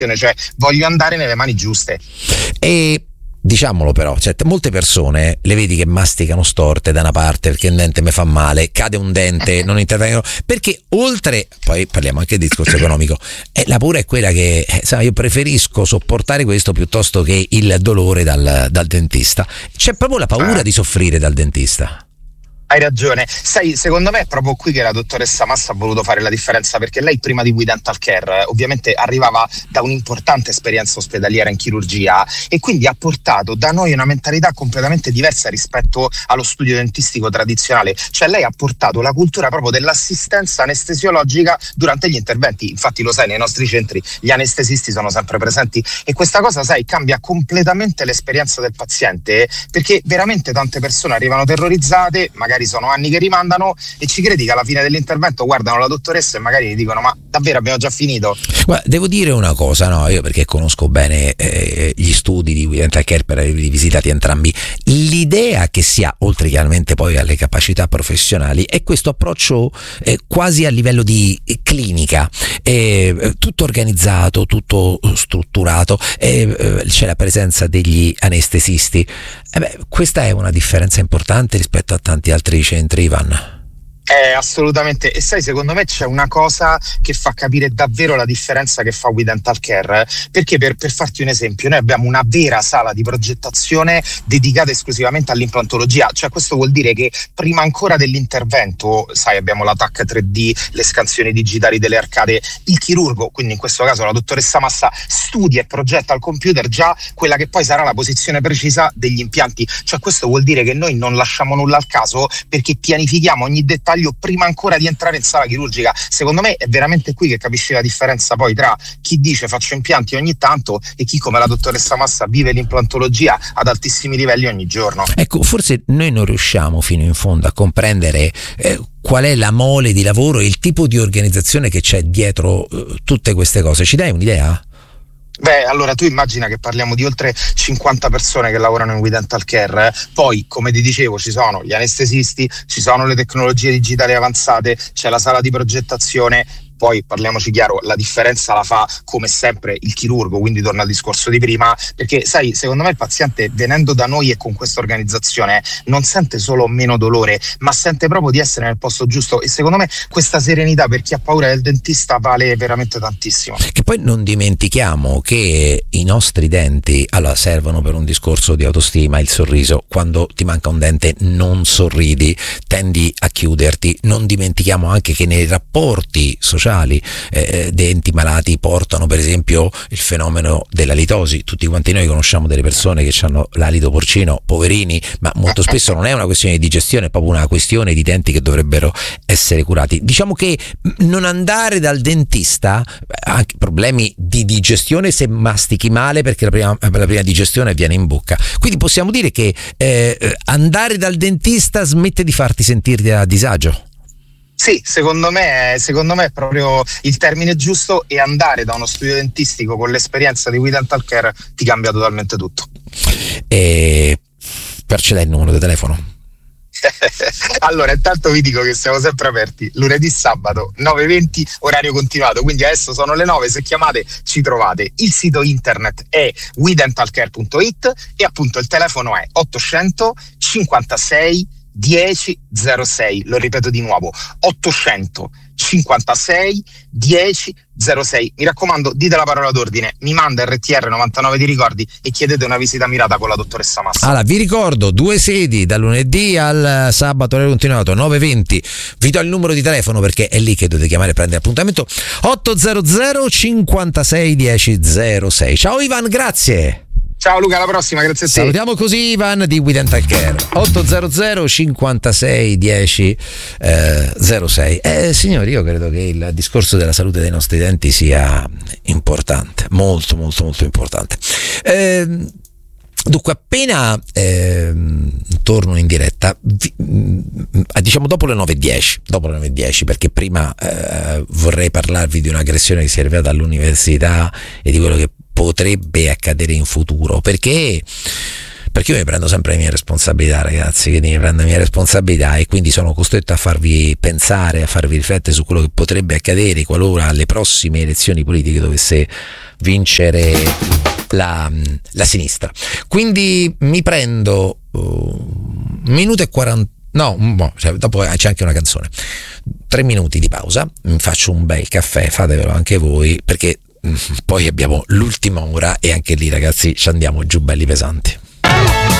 cioè voglio andare nelle mani giuste. E diciamolo però, cioè, molte persone le vedi che masticano storte da una parte perché un dente mi fa male, cade un dente, non intervengono, perché oltre, poi parliamo anche del discorso economico, la paura è quella che io preferisco sopportare questo piuttosto che il dolore dal dentista. C'è proprio la paura di soffrire dal dentista. Hai ragione. Sai, secondo me è proprio qui che la dottoressa Massa ha voluto fare la differenza, perché lei prima di We Dental Care ovviamente arrivava da un'importante esperienza ospedaliera in chirurgia e quindi ha portato da noi una mentalità completamente diversa rispetto allo studio dentistico tradizionale. Cioè lei ha portato la cultura proprio dell'assistenza anestesiologica durante gli interventi. Infatti lo sai, nei nostri centri gli anestesisti sono sempre presenti e questa cosa, sai, cambia completamente l'esperienza del paziente, perché veramente tante persone arrivano terrorizzate, magari sono anni che rimandano e ci credi che alla fine dell'intervento guardano la dottoressa e magari gli dicono: ma davvero abbiamo già finito? Guarda, devo dire una cosa, no, io perché conosco bene gli studi di We Dental Care per averli visitati entrambi, l'idea che si ha, oltre chiaramente poi alle capacità professionali, è questo approccio quasi a livello di clinica, tutto organizzato, tutto strutturato, c'è la presenza degli anestesisti. Questa è una differenza importante rispetto a tanti altri centri, Ivan. Assolutamente. E sai, secondo me c'è una cosa che fa capire davvero la differenza che fa We Dental Care, perché per farti un esempio, noi abbiamo una vera sala di progettazione dedicata esclusivamente all'implantologia. Cioè questo vuol dire che prima ancora dell'intervento, sai, abbiamo la TAC 3D, le scansioni digitali delle arcate, il chirurgo, quindi in questo caso la dottoressa Massa, studia e progetta al computer già quella che poi sarà la posizione precisa degli impianti. Cioè questo vuol dire che noi non lasciamo nulla al caso, perché pianifichiamo ogni dettaglio prima ancora di entrare in sala chirurgica. Secondo me è veramente qui che capisci la differenza poi tra chi dice faccio impianti ogni tanto e chi, come la dottoressa Massa, vive l'implantologia ad altissimi livelli ogni giorno. Ecco, forse noi non riusciamo fino in fondo a comprendere qual è la mole di lavoro e il tipo di organizzazione che c'è dietro tutte queste cose. Ci dai un'idea? Beh, allora tu immagina che parliamo di oltre 50 persone che lavorano in We Dental Care, poi come ti dicevo ci sono gli anestesisti, ci sono le tecnologie digitali avanzate, c'è la sala di progettazione. Poi parliamoci chiaro, la differenza la fa come sempre il chirurgo, quindi torna al discorso di prima, perché sai, secondo me il paziente venendo da noi e con questa organizzazione non sente solo meno dolore, ma sente proprio di essere nel posto giusto, e secondo me questa serenità per chi ha paura del dentista vale veramente tantissimo. Che poi non dimentichiamo che i nostri denti servono per un discorso di autostima, il sorriso. Quando ti manca un dente non sorridi, tendi a chiuderti. Non dimentichiamo anche che nei rapporti sociali denti malati portano per esempio il fenomeno della litosi. Tutti quanti noi conosciamo delle persone che hanno l'alito porcino, poverini, ma molto spesso non è una questione di digestione, è proprio una questione di denti che dovrebbero essere curati. Diciamo che non andare dal dentista, anche problemi di digestione se mastichi male, perché la prima digestione avviene in bocca. Quindi possiamo dire che andare dal dentista smette di farti sentire a disagio. Sì, secondo me è proprio il termine giusto, e andare da uno studio dentistico con l'esperienza di We Dental Care ti cambia totalmente tutto. E ce l'hai il numero di telefono? Allora, intanto vi dico che siamo sempre aperti lunedì, sabato 9:20, orario continuato, quindi adesso sono le 9, se chiamate ci trovate. Il sito internet è wedentalcare.it e appunto il telefono è 800 56 10 06, lo ripeto di nuovo, 800 56 10 06. Mi raccomando, dite la parola d'ordine, mi manda RTR 99 di ricordi e chiedete una visita mirata con la dottoressa Massa. Allora, vi ricordo 2 sedi dal lunedì al sabato, orario continuato 9:20. Vi do il numero di telefono perché è lì che dovete chiamare e prendere appuntamento, 800 56 10 06. Ciao Ivan, grazie. Ciao Luca, alla prossima, grazie a te. Salutiamo così Ivan di We Dental Care. 800 56 10 06. Signori, io credo che il discorso della salute dei nostri denti sia importante, molto molto molto importante. Dunque, appena torno in diretta, diciamo dopo le 9:10, perché prima vorrei parlarvi di un'aggressione che si è arrivata all'università e di quello che potrebbe accadere in futuro, perché perché io mi prendo sempre le mie responsabilità, ragazzi, quindi mi prendo le mie responsabilità e quindi sono costretto a farvi pensare, a farvi riflettere su quello che potrebbe accadere qualora alle prossime elezioni politiche dovesse vincere la sinistra. Quindi mi prendo minuto e 40, no, cioè, dopo c'è anche una canzone, 3 minuti di pausa, mi faccio un bel caffè, fatevelo anche voi, perché poi abbiamo l'ultima ora e anche lì, ragazzi, ci andiamo giù belli pesanti.